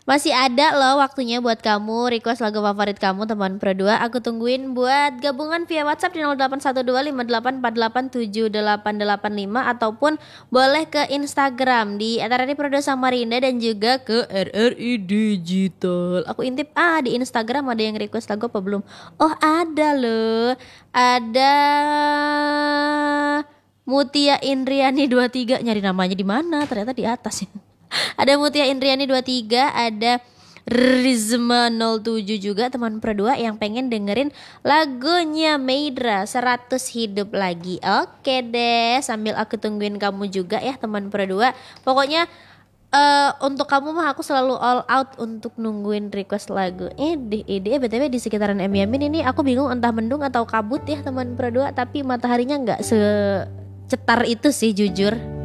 Masih ada loh waktunya buat kamu request lagu favorit kamu teman Pro 2. Aku tungguin buat gabungan via WhatsApp di 081258478885 ataupun boleh ke Instagram di @RRI Pro 2 Samarinda dan juga ke RRI Digital. Aku intip di Instagram ada yang request lagu apa belum? Oh, ada loh. Ada Mutia Indriani 23, nyari namanya di mana? Ternyata di atas ya. Ada Mutia Indriani 23, ada Rizma 07 juga teman Pro 2 yang pengen dengerin lagunya Meidra 100 hidup lagi. Oke deh, sambil aku tungguin kamu juga ya teman Pro 2. Pokoknya untuk kamu mah aku selalu all out untuk nungguin request lagu. BTW di sekitaran M Yamin ini aku bingung entah mendung atau kabut ya teman Pro 2, tapi mataharinya nggak secetar itu sih jujur.